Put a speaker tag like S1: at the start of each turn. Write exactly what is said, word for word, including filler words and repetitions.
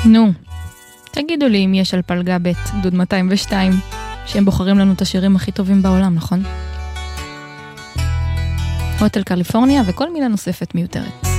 S1: נו, תגידו לי אם יש על פלגה ב' דוד מאתיים ושתיים, שהם בוחרים לנו את השירים הכי טובים בעולם, נכון? הוטל קליפורניה וכל מילה נוספת מיותרת.